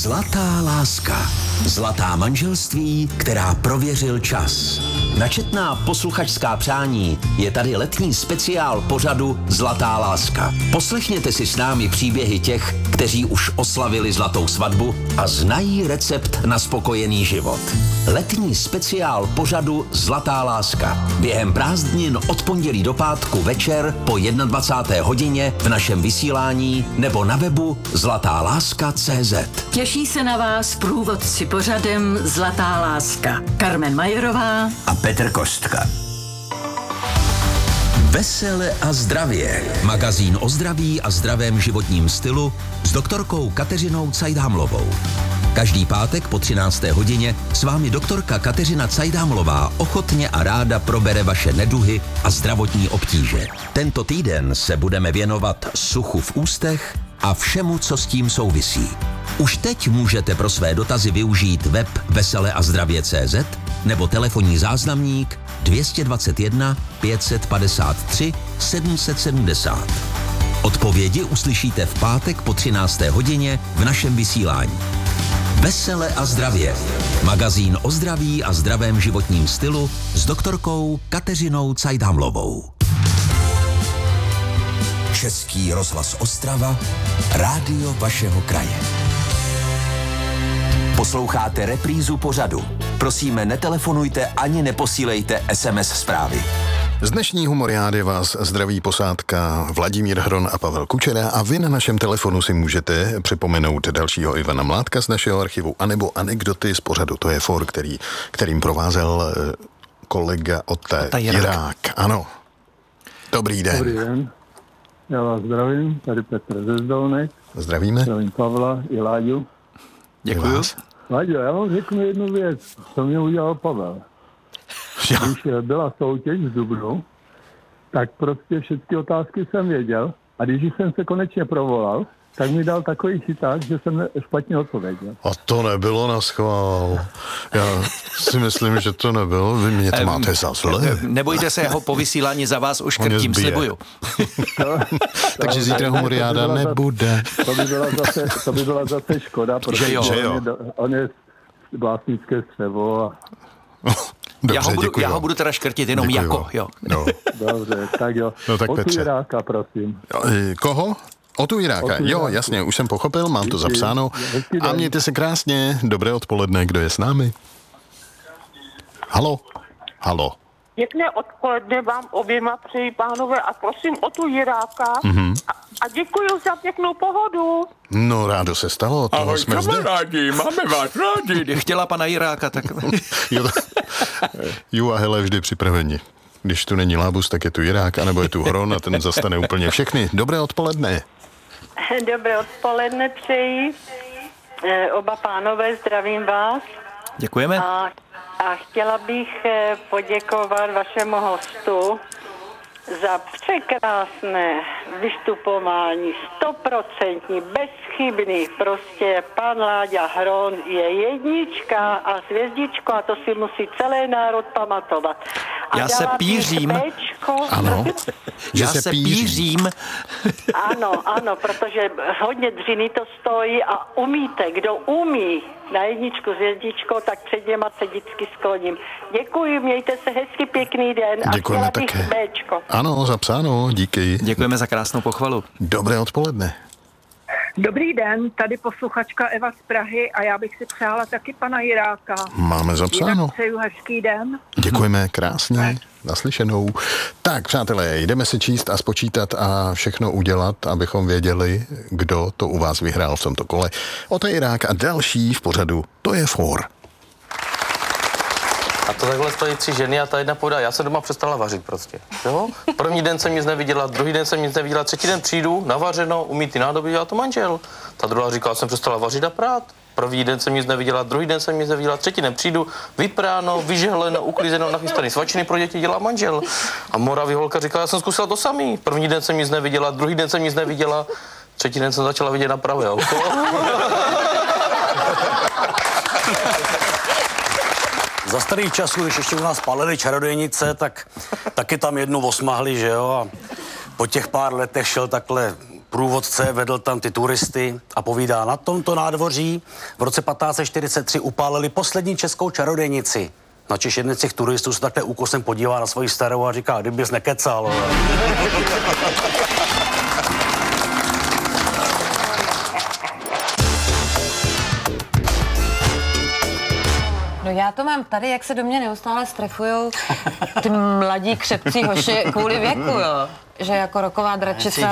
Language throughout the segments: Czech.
Zlatá láska. Zlatá manželství, která prověřil čas. Na četná posluchačská přání je tady letní speciál pořadu Zlatá láska. Poslechněte si s námi příběhy těch, kteří už oslavili zlatou svatbu a znají recept na spokojený život. Letní speciál pořadu Zlatá láska. Během prázdnin od pondělí do pátku večer po 21. hodině v našem vysílání nebo na webu zlatáláska.cz. Těší se na vás průvodci pořadem Zlatá láska. Carmen Majerová A Petr Kostka. Vesele a zdravě. Magazín o zdraví a zdravém životním stylu s doktorkou Kateřinou Cajdámlovou. Každý pátek po 13. hodině s vámi doktorka Kateřina Cajdámlová ochotně a ráda probere vaše neduhy a zdravotní obtíže. Tento týden se budeme věnovat suchu v ústech a všemu, co s tím souvisí. Už teď můžete pro své dotazy využít web veseleazdravě.cz nebo telefonní záznamník 221 553 770. Odpovědi uslyšíte v pátek po 13. hodině v našem vysílání. Vesele a zdravě. Magazín o zdraví a zdravém životním stylu s doktorkou Kateřinou Cajdámlovou. Český rozhlas Ostrava, rádio vašeho kraje. Posloucháte reprízu pořadu. Prosíme, netelefonujte ani neposílejte SMS zprávy. Z dnešní humoriády vás zdraví posádka Vladimír Hron a Pavel Kučera a vy na našem telefonu si můžete připomenout dalšího Ivana Mládka z našeho archivu anebo anekdoty z pořadu. To je for, kterým provázel kolega Ota Jirák. Ano. Dobrý den. Dobrý den. Já vás zdravím, tady Petr ze Zdolnek. Zdravíme. Zdravím Pavla i Láďu. Děkuju. Láďo, já vám řeknu jednu věc, co mě udělal Pavel. Když byla soutěž v dubnu, tak prostě všechny otázky jsem věděl a když jsem se konečně provolal, tak mi dal takový chyták, že jsem špatně odpověděl. A to nebylo na schvál. Já si myslím, že to nebylo. Vy mě to máte za zlé. Nebojte se, jeho po vysílání za vás už krtím, slibuju. Takže zítra humoriáda nebude. To by byla zase škoda, protože on je vlastnické střevo a... Dobře, já ho budu teda škrtit jenom děkuju. jako, jo. No. Dobře, tak jo. No tak Petře. Jiráka, prosím. Koho? O tu Jiráka. Jo, jasně, už jsem pochopil, mám to zapsáno. A mějte se krásně. Dobré odpoledne, kdo je s námi? Halo? Halo? Pěkné odpoledne vám oběma přeji, pánové, a prosím o tu Jiráka. A děkuji za pěknou pohodu. No, rádo se stalo. Ahoj, jsme kamarádi, máme vás rádi. Chtěla pana Jiráka, tak... Jo a hele, vždy připraveni. Když tu není Lábus, tak je tu Jirák, anebo je tu Hron a ten zastane úplně všechny. Dobré odpoledne. Dobré odpoledne přeji. Oba pánové, zdravím vás. Děkujeme. A chtěla bych poděkovat vašemu hostu za překrásné vystupování, 100%, bezchybný, prostě pan Láďa Hron je jednička a hvězdičko a to si musí celý národ pamatovat. A já se pířím. Ano, já se pířím. Ano, protože hodně dřiny to stojí a umíte, kdo umí na jedničku s hvězdičkou, tak před něma se vždycky skloním. Děkuji, mějte se hezky, pěkný den. Děkujeme také. Ano, zapsáno, díky. Děkujeme za krásnou pochvalu. Dobré odpoledne. Dobrý den, tady posluchačka Eva z Prahy a já bych si přála taky pana Jiráka. Máme zapsáno. Jinak přeju hezký den. Děkujeme, krásně, naslyšenou. Tak, přátelé, jdeme si číst a spočítat a všechno udělat, abychom věděli, kdo to u vás vyhrál v tomto kole. Ota Jirák a další v pořadu, to je for. A to takhle stojí 3 ženy a ta jedna povídá, já jsem doma přestala vařit prostě. Jo? První den jsem nic neviděla, druhý den jsem nic neviděla, třetí den přijdu, navařeno, umí ty nádoby, dělá to manžel. Ta druhá říká, já jsem přestala vařit a prát. První den jsem nic neviděla, druhý den jsem nic neviděla, třetí den přijdu, vypráno, vyžehleno, uklízeno, nachystaný svačiny pro děti dělá manžel. A moravý holka říká, já jsem zkusila to samý. První den jsem nic neviděla, druhý den jsem nic neviděla, třetí den jsem začala vidět na pravé oko. Za starých časů, když ještě u nás palili čarodějnice, tak taky tam jednu osmahli, že jo, a po těch pár letech šel takhle průvodce, vedl tam ty turisty a povídá, na tomto nádvoří v roce 1543 upálili poslední českou čarodějnici. Načež jeden z těch turistů se takhle úkosem podívá na svoji starou a říká, kdybys nekecal. No já to mám tady, jak se do mě neustále strefujou ty mladí křepcí hoši kvůli věku, jo. Že jako roková dračica,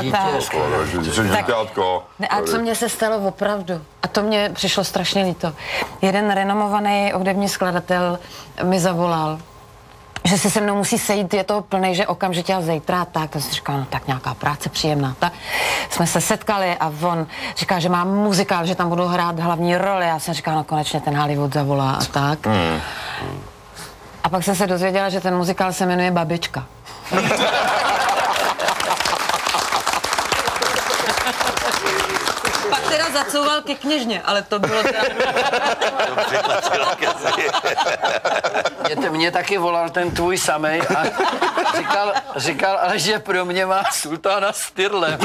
a co mě se stalo opravdu? A to mě přišlo strašně líto. Jeden renomovaný hudební skladatel mi zavolal, že se mnou musí sejít, je to plný, že okamžitě a zítra, tak jsem si říkala, no tak nějaká práce příjemná. Tak jsme se setkali a on říká, že má muzikál, že tam budou hrát hlavní roli. Já jsem říkala, no konečně ten Hollywood zavolá a tak. A pak jsem se dozvěděla, že ten muzikál se jmenuje Babička. Pak teda zacouval ke kněžně, ale to bylo teda... Mě taky volal ten tvůj samej a říkal, ale že pro mě má sultána s tyrlem.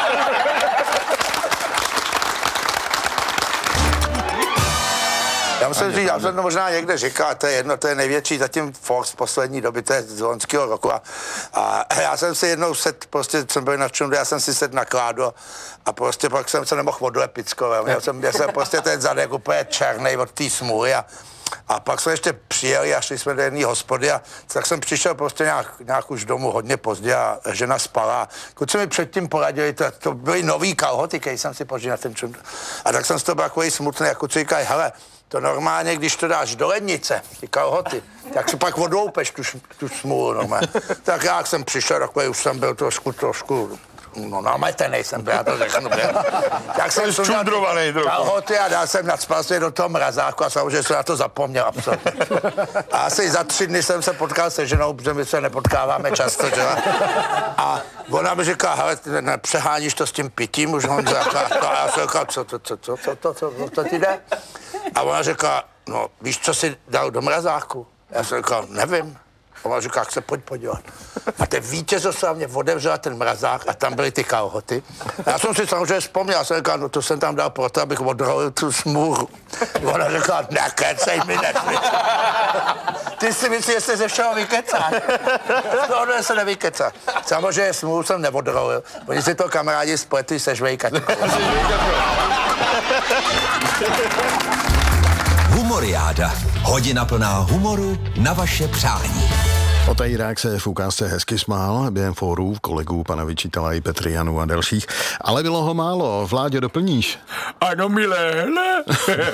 Já musím říct, já jsem to možná někde říkal, to je jedno, to je největší zatím Fox z poslední doby, to je z loňského roku. A já jsem si jednou prostě jsem byl na čundu, já jsem si sedl na kládu a prostě pak jsem se nemohl odlepit skoro. Já jsem prostě ten zadek úplně černý od té smůly a pak jsme ještě přijeli a šli jsme do jedné hospody a tak jsem přišel prostě nějak už domů hodně pozdě a žena spala. Kluci mi předtím poradili, to byly nový kalhoty, který jsem si požil na ten čundu. A tak jsem z toho byl takový smutný a kluci říkají, hele, to normálně, když to dáš do lednice, ty kalhoty, tak si pak odloupeš tu smůlu normálně. Tak já jsem přišel, takový už jsem byl trošku nametenej jsem byl, já to řeknu. Tak jsem sundal kalhoty a dal jsem nadspal do toho mrazáku a samozřejmě jsem na to zapomněl absolutně. A asi za 3 dny jsem se potkal se ženou, protože my se nepotkáváme často, že? A ona mi říká, hele, nepřeháníš to s tím pitím, už Honza, a já jsem říkal, co ti jde? A ona říká, no víš, co jsi dal do mrazáku? Já jsem říkal, nevím. A ona říká, jak se pojď podívat. A ten vítězoslavně otevřela ten mrazák a tam byly ty kalhoty. Já jsem si samozřejmě vzpomněl, já jsem říkal, no to jsem tam dal proto, abych odrolil tu smůru. Ona říká, nekecej mi nesmysl. Ty si myslíš, že se ze všeho vykecáš. Tohle se nevykecá. Samozřejmě smůru jsem neodrolil. Oni si to kamarádi spletli se žvejkačkou. Humoriáda. Hodina plná humoru na vaše přání. Otejrák se v ukázce hezky smál během fórů kolegů pana Vyčítala i Petrianu a dalších, ale bylo ho málo. Vláďo, doplníš? Ano, milé, hele.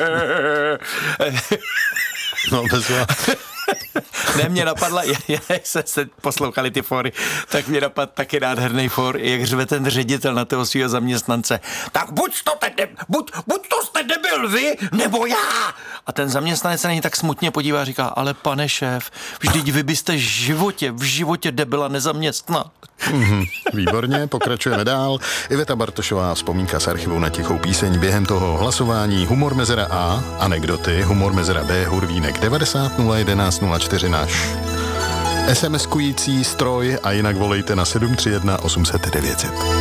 No, bez Ne, mě napadla, jak se poslouchali ty fóry, tak mě napadl taky nádherný fór, jak řve ten ředitel na toho svého zaměstnance. Tak buď to jste debil vy, nebo já! A ten zaměstnanec se na něj tak smutně podívá a říká, ale pane šéf, vždyť vy byste v životě debila nezaměstnal. Výborně, pokračujeme dál. Iveta Bartošová, vzpomínka z archivu na tichou píseň během toho hlasování Humor mezera A, anekdoty, Humor mezera B, Hurvínek 90 011 04 náš SMS-kující stroj a jinak volejte na 731 800 900.